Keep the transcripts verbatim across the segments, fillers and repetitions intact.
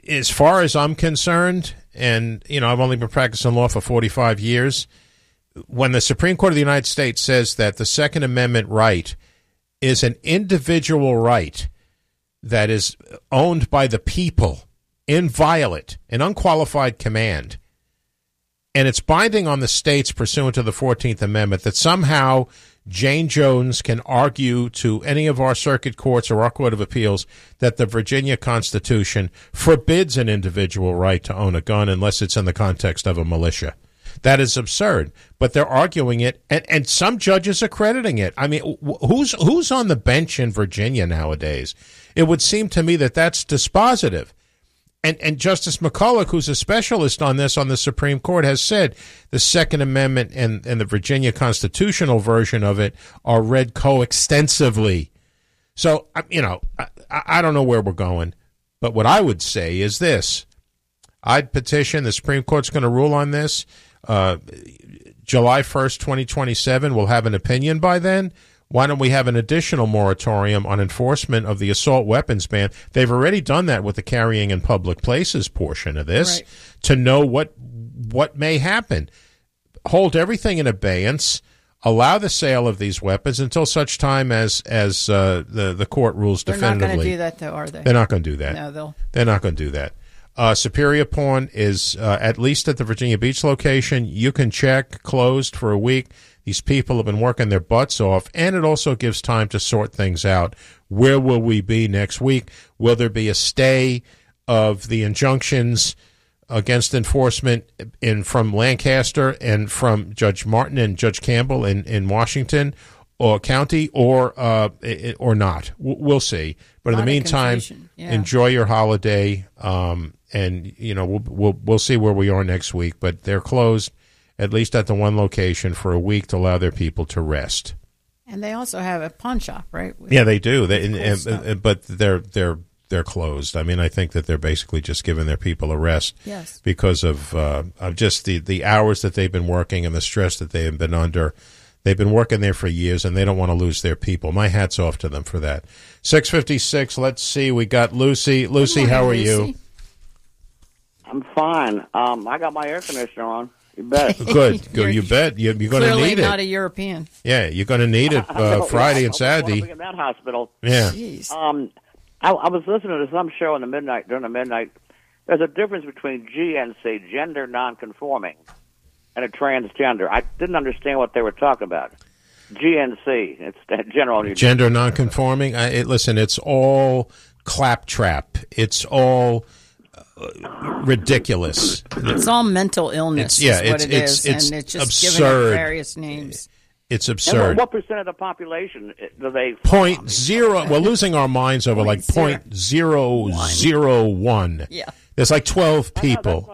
as far as I'm concerned, and, you know, I've only been practicing law for forty-five years, when the Supreme Court of the United States says that the Second Amendment right is an individual right that is owned by the people, inviolate, an unqualified command, and it's binding on the states pursuant to the fourteenth Amendment, that somehow Jane Jones can argue to any of our circuit courts or our Court of Appeals that the Virginia Constitution forbids an individual right to own a gun unless it's in the context of a militia. That is absurd, but they're arguing it, and, and some judges are crediting it. I mean, who's who's on the bench in Virginia nowadays? It would seem to me that that's dispositive. And, and Justice McCulloch, who's a specialist on this on the Supreme Court, has said the Second Amendment and, and the Virginia constitutional version of it are read coextensively. So, you know, I, I don't know where we're going, but what I would say is this. I'd petition, the Supreme Court's going to rule on this. Uh, July first, twenty twenty-seven, we'll have an opinion by then. Why don't we have an additional moratorium on enforcement of the assault weapons ban? They've already done that with the carrying in public places portion of this, right, to know what what may happen. Hold everything in abeyance. Allow the sale of these weapons until such time as as uh, the the court rules They're definitively. They're not going to do that, though, are they? They're not going to do that. No, they'll. They're not going to do that. Uh, Superior Pawn is uh, at least at the Virginia Beach location. You can check, closed for a week. These people have been working their butts off, and it also gives time to sort things out. Where will we be next week? Will there be a stay of the injunctions against enforcement in from Lancaster and from Judge Martin and Judge Campbell in, in Washington or County, or uh, or not? We'll see. But in the meantime, yeah. enjoy your holiday, um, and you know we'll, we'll we'll see where we are next week. But they're closed, at least at the one location, for a week to allow their people to rest. And they also have a pawn shop, right? With yeah, they do. They, cool and, and, but they're they're they're closed. I mean, I think that they're basically just giving their people a rest, yes, because of uh, of just the, the hours that they've been working and the stress that they have been under. They've been working there for years, and they don't want to lose their people. My hat's off to them for that. six fifty-six, let's see. We got Lucy. Lucy, morning, how are Lucy. you? I'm fine. Um, I got my air conditioner on. You bet. Good. Good. You bet. You, you're going to need it. Clearly not a European. Yeah, you're going to need it uh, Friday yeah, and Saturday. In that hospital. Yeah. Jeez. Um, I, I was listening to some show in the midnight during the midnight. There's a difference between G N C, gender nonconforming, and a transgender. I didn't understand what they were talking about. G N C, it's general. Gender nonconforming. I, it, listen, it's all claptrap. It's all uh, ridiculous. It's all mental illness. It's, yeah, is what it's, it it's, is, it's and it's just absurd. giving it various names. It's absurd. And what percent of the population do they? Point zero. We're losing our minds over like point zero zero one. Yeah, there's like twelve people.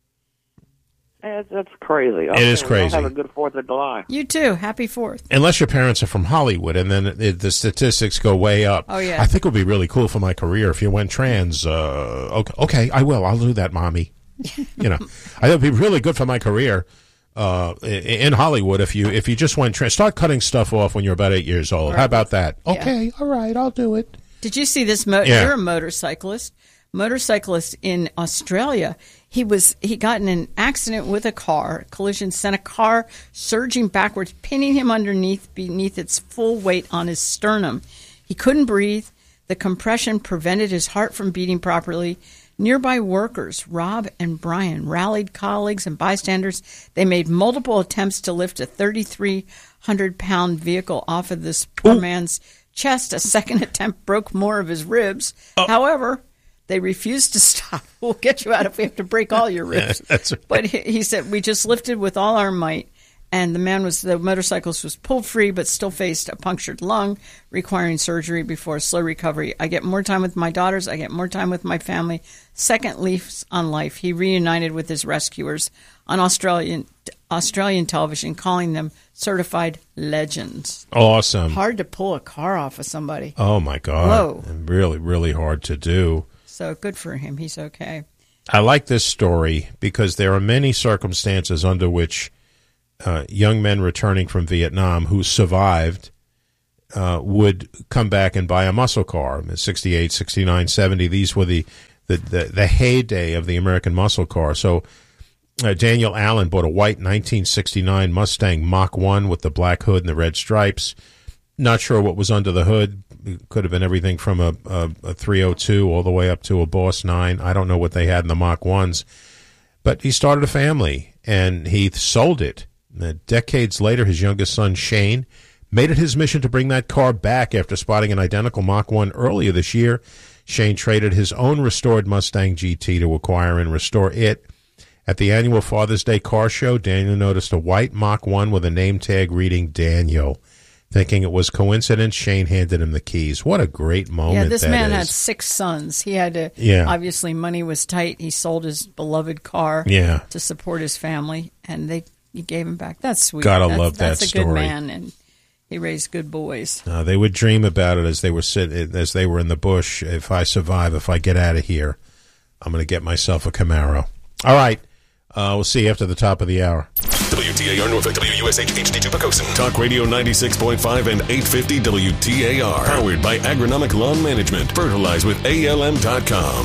That's, that's crazy. Okay, it is crazy. Well, have a good Fourth of July. You too. Happy Fourth. Unless your parents are from Hollywood, and then it, the statistics go way up. Oh yeah. I think it would be really cool for my career if you went trans. Uh, okay, okay, I will. I'll do that, mommy. You know, I think it'd be really good for my career uh, in Hollywood if you if you just went trans. Start cutting stuff off when you're about eight years old. Right. How about that? Okay, yeah. All right, I'll do it. Did you see this? Mo- yeah. You're a motorcyclist. Motorcyclist in Australia. He was he got in an accident with a car. Collision sent a car surging backwards, pinning him underneath beneath its full weight on his sternum. He couldn't breathe. The compression prevented his heart from beating properly. Nearby workers, Rob and Brian, rallied colleagues and bystanders. They made multiple attempts to lift a thirty-three hundred pound vehicle off of this poor Ooh. man's chest. A second attempt broke more of his ribs. Oh. However, they refused to stop. We'll get you out if we have to break all your ribs. Yeah, that's right. But he, he said, we just lifted with all our might. And the man was, the motorcyclist was pulled free, but still faced a punctured lung, requiring surgery before a slow recovery. I get more time with my daughters. I get more time with my family. Second lease on life. He reunited with his rescuers on Australian Australian television, calling them certified legends. Awesome. Hard to pull a car off of somebody. Oh, my God. Whoa. Really, really hard to do. So good for him. He's okay. I like this story because there are many circumstances under which uh, young men returning from Vietnam who survived uh, would come back and buy a muscle car. sixty-eight, sixty-nine, seventy, these were the, the, the, the heyday of the American muscle car. So uh, Daniel Allen bought a white nineteen sixty-nine Mustang Mach one with the black hood and the red stripes. Not sure what was under the hood. It could have been everything from a, a, a three oh two all the way up to a Boss nine. I don't know what they had in the Mach ones. But he started a family, and he sold it. And decades later, his youngest son, Shane, made it his mission to bring that car back after spotting an identical Mach one earlier this year. Shane traded his own restored Mustang G T to acquire and restore it. At the annual Father's Day car show, Daniel noticed a white Mach one with a name tag reading Daniel. Thinking it was coincidence, Shane handed him the keys. What a great moment that is. Yeah, this man had six sons. He had to, yeah. obviously money was tight. He sold his beloved car yeah. to support his family, and they he gave him back. That's sweet. Gotta that's, love that that's story. That's a good man, and he raised good boys. Uh, they would dream about it as they were sit, as they were in the bush. If I survive, if I get out of here, I'm going to get myself a Camaro. All right. Uh, we'll see you after the top of the hour. W T A R Norfolk, W U S H H D two Pocosin. Talk Radio ninety-six point five and eight fifty W T A R. Powered by Agronomic Lawn Management. Fertilize with A L M dot com.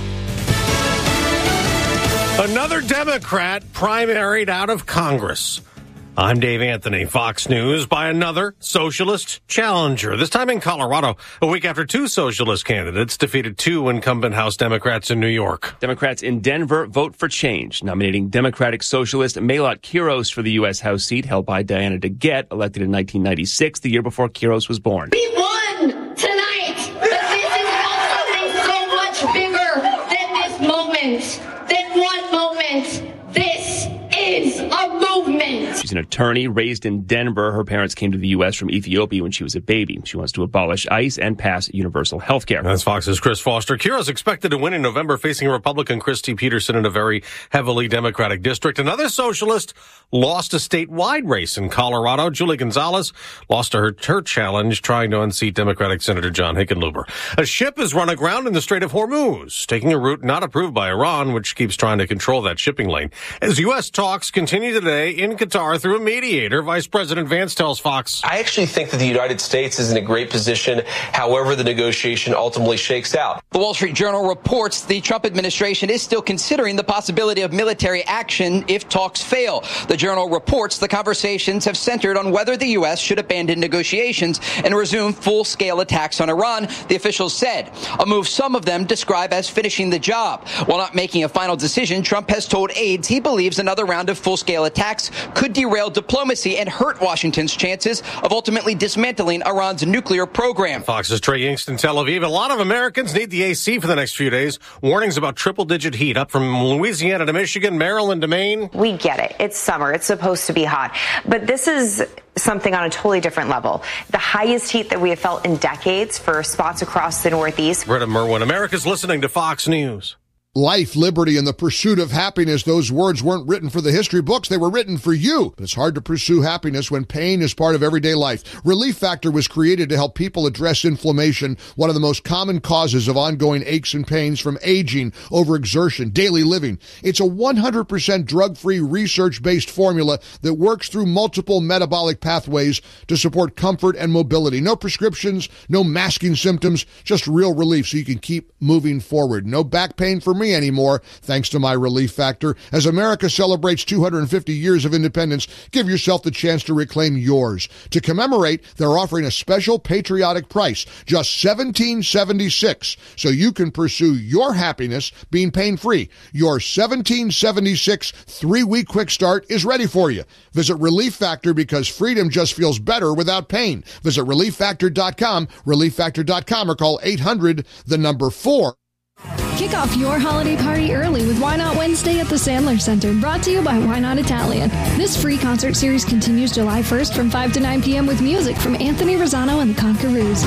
Another Democrat primaried out of Congress. I'm Dave Anthony, Fox News, by another socialist challenger. This time in Colorado, a week after two socialist candidates defeated two incumbent House Democrats in New York. Democrats in Denver vote for change, nominating Democratic socialist Mayotte Quiros for the U S House seat held by Diana DeGette, elected in nineteen ninety-six, the year before Quiros was born. We won tonight, but this is about something so much bigger than this moment, than one moment. This is a movement. She's an attorney raised in Denver. Her parents came to the U S from Ethiopia when she was a baby. She wants to abolish ICE and pass universal health care. That's Fox's Chris Foster. Quiros expected to win in November, facing Republican Christy Peterson in a very heavily Democratic district. Another socialist lost a statewide race in Colorado. Julie Gonzalez lost to her, her challenge trying to unseat Democratic Senator John Hickenlooper. A ship has run aground in the Strait of Hormuz, taking a route not approved by Iran, which keeps trying to control that shipping lane. As U S talks continue today in Qatar through a mediator, Vice President Vance tells Fox. I actually think that the United States is in a great position, however the negotiation ultimately shakes out. The Wall Street Journal reports the Trump administration is still considering the possibility of military action if talks fail. The Journal reports the conversations have centered on whether the U S should abandon negotiations and resume full-scale attacks on Iran, the officials said, a move some of them describe as finishing the job. While not making a final decision, Trump has told aides he believes another round of full-scale attacks could derail diplomacy and hurt Washington's chances of ultimately dismantling Iran's nuclear program. Fox's Trey Yingst in Tel Aviv. A lot of Americans need the A C for the next few days. Warnings about triple-digit heat up from Louisiana to Michigan, Maryland to Maine. We get it. It's summer. It's supposed to be hot. But this is something on a totally different level. The highest heat that we have felt in decades for spots across the Northeast. Britta Merwin, America's listening to Fox News. Life, liberty, and the pursuit of happiness. Those words weren't written for the history books. They were written for you. But it's hard to pursue happiness when pain is part of everyday life. Relief Factor was created to help people address inflammation, one of the most common causes of ongoing aches and pains from aging, overexertion, daily living. It's a one hundred percent drug-free, research-based formula that works through multiple metabolic pathways to support comfort and mobility. No prescriptions, no masking symptoms, just real relief so you can keep moving forward. No back pain for me anymore, thanks to my Relief Factor. As America celebrates two hundred fifty years of independence, give yourself the chance to reclaim yours. To commemorate, they're offering a special patriotic price, just seventeen seventy-six, so you can pursue your happiness being pain-free. Your seventeen seventy-six three-week quick start is ready for you. Visit Relief Factor because freedom just feels better without pain. Visit relief factor dot com, relief factor dot com, or call eight hundred, the number four. Kick off your holiday party early with Why Not Wednesday at the Sandler Center, brought to you by Why Not Italian. This free concert series continues July first from five to nine p.m. with music from Anthony Rosano and the Conquerors.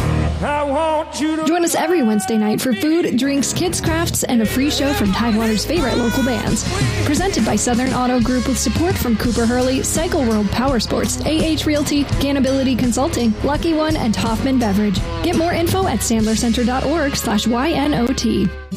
Join us every Wednesday night for food, drinks, kids' crafts, and a free show from Tidewater's favorite local bands. Presented by Southern Auto Group with support from Cooper Hurley, Cycle World Power Sports, A H Realty, Canability Consulting, Lucky One, and Hoffman Beverage. Get more info at sandler center dot org slash Y N O T.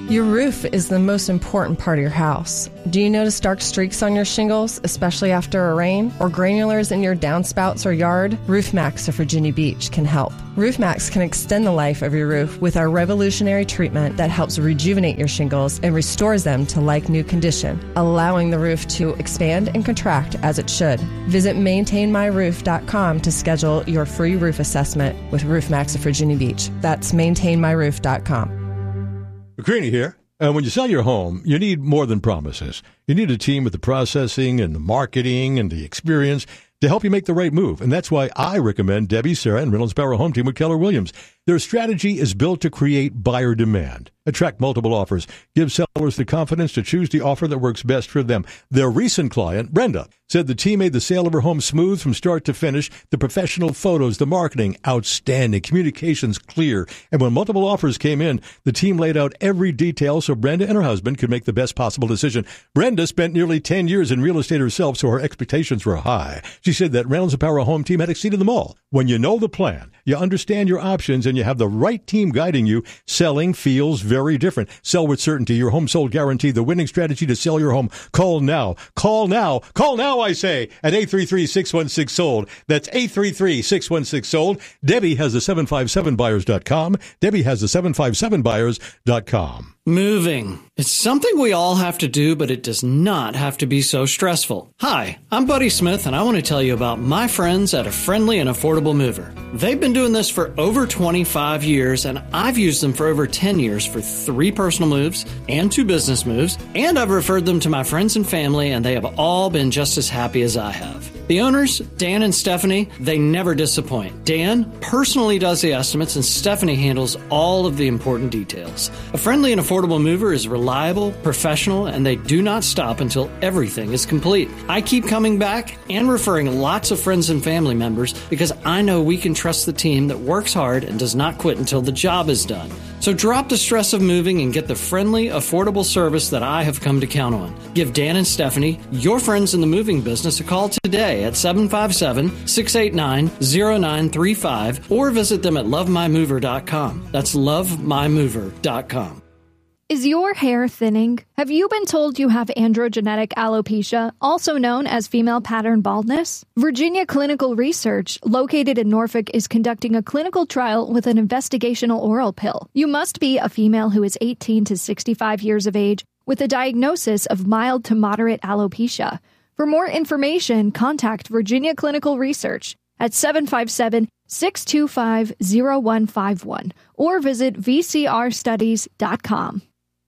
Your roof is the most important part of your house. Do you notice dark streaks on your shingles, especially after a rain, or granulars in your downspouts or yard? RoofMax of Virginia Beach can help. RoofMax can extend the life of your roof with our revolutionary treatment that helps rejuvenate your shingles and restores them to like-new condition, allowing the roof to expand and contract as it should. Visit maintain my roof dot com to schedule your free roof assessment with RoofMax of Virginia Beach. That's maintain my roof dot com. McCreany here. And when you sell your home, you need more than promises. You need a team with the processing and the marketing and the experience to help you make the right move. And that's why I recommend Debbie, Sarah, and Reynolds Barrow Home Team with Keller Williams. Their strategy is built to create buyer demand, attract multiple offers, give sellers the confidence to choose the offer that works best for them. Their recent client, Brenda, said the team made the sale of her home smooth from start to finish. The professional photos, the marketing, outstanding, communications clear. And when multiple offers came in, the team laid out every detail so Brenda and her husband could make the best possible decision. Brenda spent nearly ten years in real estate herself, so her expectations were high. She said that Reynolds Barrow Home Team had exceeded them all. When you know the plan, you understand your options, and you have the right team guiding you, selling feels very different. Sell with certainty. Your home sold guarantee. The winning strategy to sell your home. Call now. Call now. Call now, I say, at eight three three, six one six, sold. That's eight three three, six one six, sold. Debbie has the seven five seven buyers dot com. Debbie has the seven five seven buyers dot com. Moving. It's something we all have to do, but it does not have to be so stressful. Hi, I'm Buddy Smith, and I want to tell you about my friends at A Friendly and Affordable Mover. They've been doing this for over twenty-five years, and I've used them for over ten years for three personal moves and two business moves, and I've referred them to my friends and family, and they have all been just as happy as I have. The owners, Dan and Stephanie, they never disappoint. Dan personally does the estimates, and Stephanie handles all of the important details. A Friendly and Affordable Mover is reliable, professional, and they do not stop until everything is complete. I keep coming back and referring lots of friends and family members because I know we can trust the team that works hard and does not quit until the job is done. So drop the stress of moving and get the friendly, affordable service that I have come to count on. Give Dan and Stephanie, your friends in the moving business, a call today at seven five seven, six eight nine, zero nine three five or visit them at love my mover dot com. That's love my mover dot com. Is your hair thinning? Have you been told you have androgenetic alopecia, also known as female pattern baldness? Virginia Clinical Research, located in Norfolk, is conducting a clinical trial with an investigational oral pill. You must be a female who is eighteen to sixty-five years of age with a diagnosis of mild to moderate alopecia. For more information, contact Virginia Clinical Research at seven five seven, six two five, zero one five one or visit v c r studies dot com.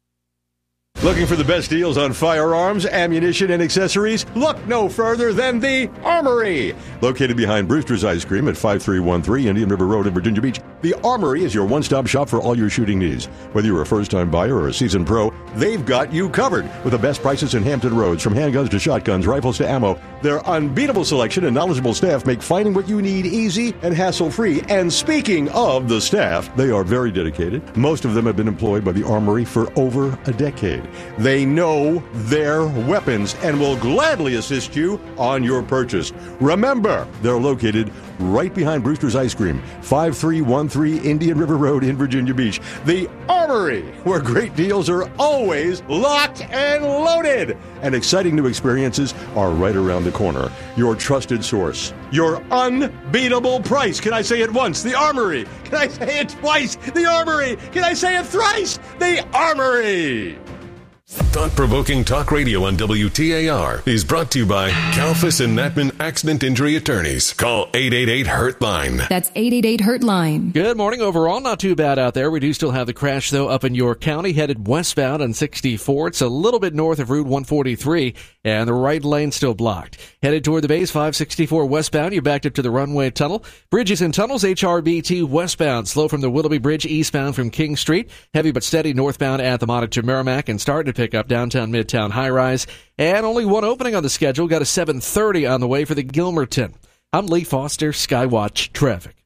Looking for the best deals on firearms, ammunition, and accessories? Look no further than the Armory. Located behind Brewster's Ice Cream at five three one three Indian River Road in Virginia Beach, the Armory is your one-stop shop for all your shooting needs. Whether you're a first-time buyer or a seasoned pro, they've got you covered with the best prices in Hampton Roads, from handguns to shotguns, rifles to ammo. Their unbeatable selection and knowledgeable staff make finding what you need easy and hassle-free. And speaking of the staff, they are very dedicated. Most of them have been employed by the Armory for over a decade. They know their weapons and will gladly assist you on your purchase. Remember, they're located right behind Brewster's Ice Cream, five three one three Indian River Road in Virginia Beach. The Armory, where great deals are always locked and loaded. And exciting new experiences are right around the corner. Your trusted source. Your unbeatable price. Can I say it once? The Armory. Can I say it twice? The Armory. Can I say it thrice? The Armory. Thought-provoking talk radio on W T A R is brought to you by Kalfas and Natman Accident Injury Attorneys. Call eight eight eight, hurt line. That's eight eight eight, hurt line. Good morning overall. Not too bad out there. We do still have the crash, though, up in York County, headed westbound on sixty-four. It's a little bit north of Route one forty-three, and the right lane still blocked. Headed toward the base, five sixty-four westbound. You're backed up to the runway tunnel. Bridges and tunnels, H R B T westbound. Slow from the Willoughby Bridge eastbound from King Street. Heavy but steady northbound at the Monitor Merrimack, and starting to pick up downtown Midtown high-rise. And only one opening on the schedule. Got a seven thirty on the way for the Gilmerton. I'm Lee Foster, Skywatch Traffic.